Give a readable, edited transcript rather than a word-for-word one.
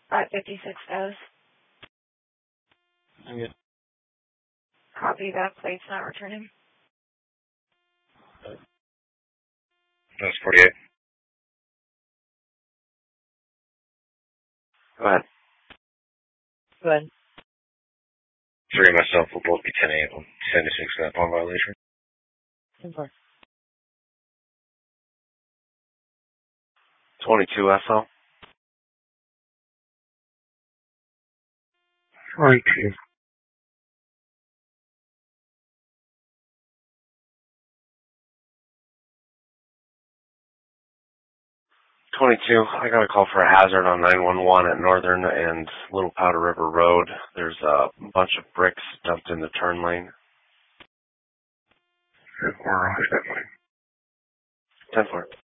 556 goes. Yeah. Copy that. Plate's not returning. That's 48. Go ahead. Go ahead. 3 myself will both be 10-8 on 76 for that bond violation. 10-4. 22 SL. 22. 22. I got a call for a hazard on 911 at Northern and Little Powder River Road. There's a bunch of bricks dumped in the turn lane. 10-4.